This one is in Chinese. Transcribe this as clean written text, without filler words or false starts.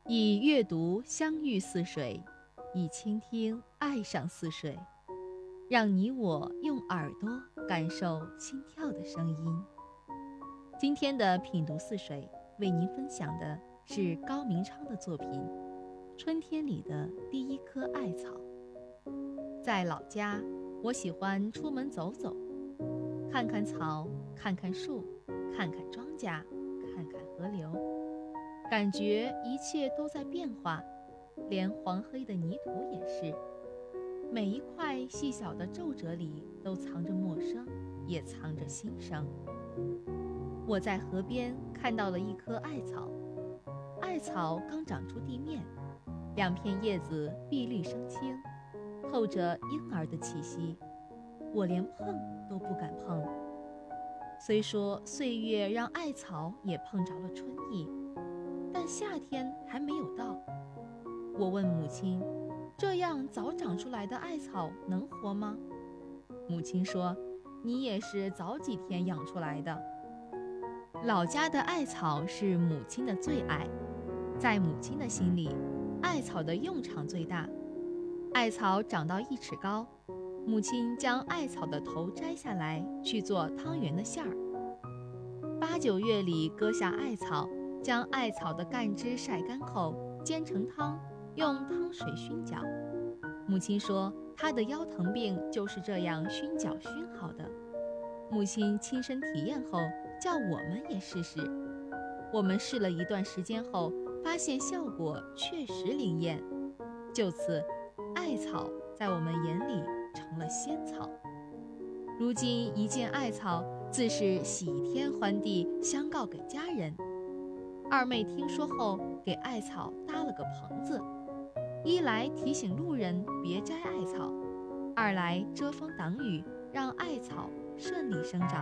以阅读相遇似水，以倾听爱上似水，让你我用耳朵感受心跳的声音。今天的品读似水为您分享的是高明昌的作品《春天里的第一颗艾草》。在老家，我喜欢出门走走，看看草，看看树，看看庄稼，看看河流，感觉一切都在变化，连黄黑的泥土也是。每一块细小的皱褶里都藏着陌生，也藏着新生。我在河边看到了一棵艾草，艾草刚长出地面，两片叶子碧绿生青，透着婴儿的气息，我连碰都不敢碰。虽说岁月让艾草也碰着了春意，但夏天还没有到。我问母亲，这样早长出来的艾草能活吗？母亲说，你也是早几天养出来的。老家的艾草是母亲的最爱，在母亲的心里，艾草的用场最大。艾草长到1尺高，母亲将艾草的头摘下来去做汤圆的馅儿。8、9月里割下艾草，将艾草的干枝晒干后煎成汤，用汤水熏搅。母亲说，她的腰疼病就是这样熏搅熏好的。母亲亲身体验后，叫我们也试试。我们试了一段时间后，发现效果确实灵验。就此，艾草在我们眼里成了仙草。如今一见艾草，自是喜天欢地，相告给家人。二妹听说后，给艾草搭了个棚子，一来提醒路人别摘艾草，二来遮风挡雨，让艾草顺利生长。